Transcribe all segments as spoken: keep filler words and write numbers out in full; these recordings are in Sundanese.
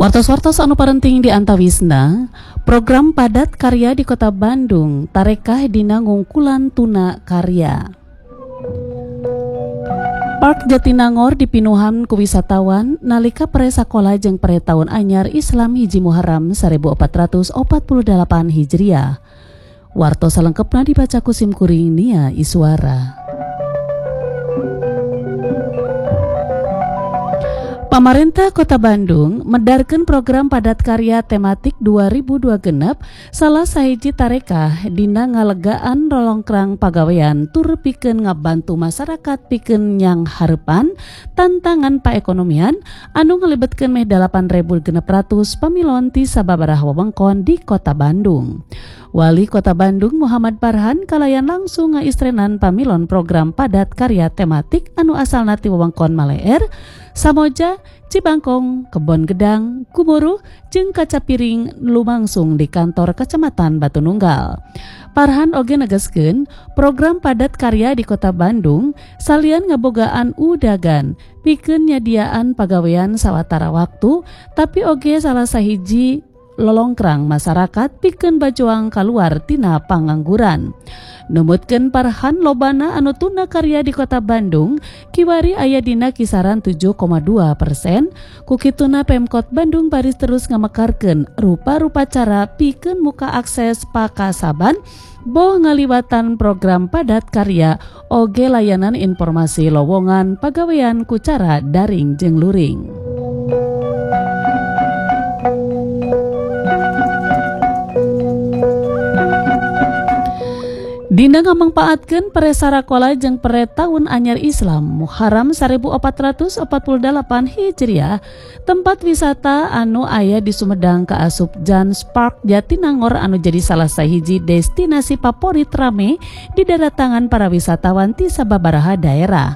Wartos-wartos anu parenting di antawisna, program padat karya di Kota Bandung tarekah dina ngungkulan tuna karya. Park Jatinangor dipinuhan ku wisatawan nalika pare sakola jeung pare taun anyar Islam hiji Muharram seribu empat ratus empat puluh delapan Hijriah. Wartos salengkepna dibaca ku simkuring Nia Iswara. Pamarentah Kota Bandung medarkeun program padat karya tematik dua ribu dua genep salah sahiji tarekah dina ngalegaan rolongkrang pagawean tur pikeun ngabantu masyarakat pikeun nyang harepan tantangan paekonomian anu ngalibetkeun meh delapan ribu genep ratus pamilon ti sababaraha wewengkon di Kota Bandung. Wali Kota Bandung Muhammad Farhan kalayan langsung ngaistrenan pamilon program padat karya tematik anu asalna ti wewengkon Maleer, Samoja, Cibangkong, Kebon Gedang, Kumuru, jeung Kaca Piring lumangsung di kantor Kecamatan Batu Nunggal. Farhan oge negaskeun program padat karya di Kota Bandung salian ngabogaan udagan pikeun nyadiaan pagawean sawatara waktu tapi oge salah sahiji lolongkrang masyarakat pikeun bajuang kaluar tina pangangguran. Numutkeun Farhan lobana anu tuna karya di Kota Bandung kiwari aya dina kisaran tujuh koma dua persen. Kukituna Pemkot Bandung baris terus ngamekarkeun rupa-rupa cara pikeun muka akses pakasaban boh ngaliwatan program padat karya oge layanan informasi lowongan pagawean ku cara daring jeung luring. Dina ngamangpaatkeun pare sarakola jeung pare taun anyar Islam Muharram seribu empat ratus empat puluh delapan Hijriah, tempat wisata anu aya di Sumedang kaasup Jan Park Jatinangor anu jadi salah sahiji destinasi favorit rame didatangan para wisatawan ti sababaraha daerah.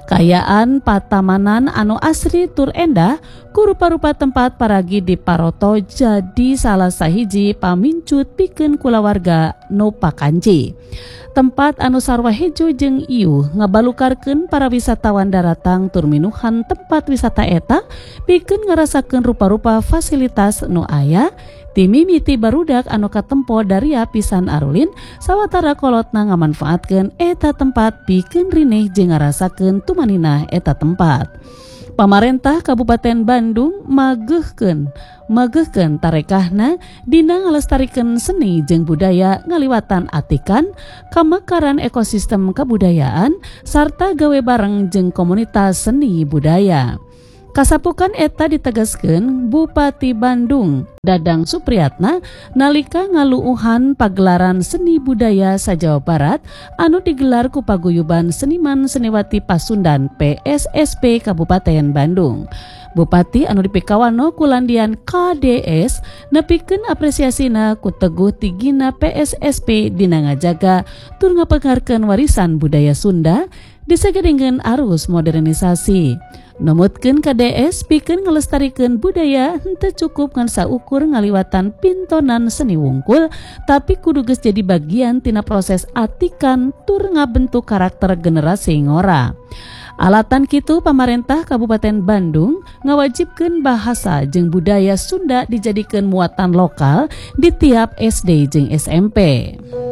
Kayaan patamanan anu asri tur endah ku rupa-rupa tempat paragi di Paroto jadi salah sahiji pamincut pikeun kulawarga nu pakanci. Tempat anu sarwa hejo jeung ieu ngabalukarkeun para wisatawan daratang tur minuhan tempat wisata eta pikeun ngarasakeun rupa-rupa fasilitas nu aya ti mimiti barudak anu katempo dari pisan arulin sawatara kolotna ngamanfaatkeun eta tempat pikeun rineh jeung ngarasakeun tumaninah eta tempat. Pamarentah Kabupaten Bandung mageuhkeun mageuhkeun tarekahna dina ngalestarikeun seni jeung budaya ngaliwatan atikan kamakaran ekosistem kebudayaan sarta gawe bareng jeung komunitas seni budaya. Kasapukan eta ditegaskeun Bupati Bandung Dadang Supriyatna nalika ngaluuhan pagelaran seni budaya sa-Jawa Barat anu digelar ku Paguyuban Seniman Seniwati Pasundan P S S P Kabupaten Bandung. Bupati anu dipikawano kulandian K D S nepikeun apresiasina ku teguh tigina P S S P dina ngajaga tur ngapengarkeun warisan budaya Sunda disagedengkeun arus modernisasi. Numutkeun K D S pikeun ngelestarikeun budaya henteu cukup ngan saukur ngaliwatan pintonan seni wungkul tapi kudu geus jadi bagian tina proses atikan tur ngabentuk karakter generasi ngora. Alatan kitu pamarentah Kabupaten Bandung ngawajibkeun bahasa jeung budaya Sunda dijadikeun muatan lokal di tiap S D jeung S M P.